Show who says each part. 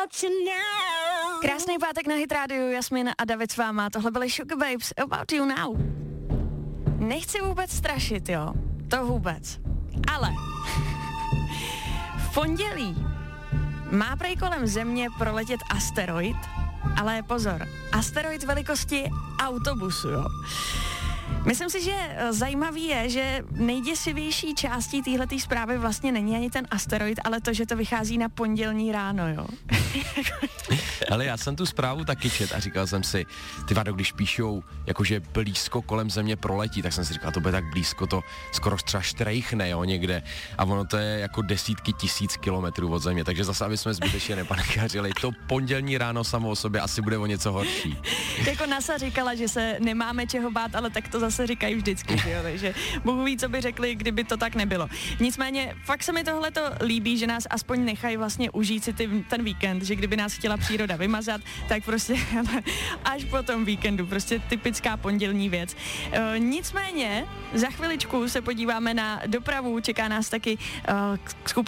Speaker 1: Krásný pátek na Hit Radio, Jasmin a David s váma, tohle byly Sugar Babes, About You Now. Nechci vůbec strašit, jo, to vůbec, ale v pondělí má prej kolem Země proletět asteroid, ale pozor, asteroid velikosti autobusu, jo. Myslím si, že zajímavý je, že nejděsivější částí téhletý zprávy vlastně není ani ten asteroid, ale to, že to vychází na pondělní ráno, jo.
Speaker 2: Ale já jsem tu zprávu taky čet a říkal jsem si, ty vado, když píšou, jakože blízko kolem Země proletí, tak jsem si říkal, to bude tak blízko, to skoro třeba štrejchne, jo, někde. A ono to je jako desítky tisíc kilometrů od Země, takže zase, aby jsme zbytečně nepanikařili, to pondělní ráno samo o sobě asi bude o něco horší.
Speaker 1: Jako NASA říkala, že se nemáme čeho bát, ale tak to zase říkají vždycky, jo, takže Bůh ví, co by řekli, kdyby to tak nebylo. Nicméně, fakt se mi tohleto líbí, že nás aspoň nechají vlastně užít si ten víkend, že kdyby nás chtěla příroda vymazat, tak prostě až po tom víkendu, prostě typická pondělní věc. Nicméně, za chviličku se podíváme na dopravu, čeká nás taky skupina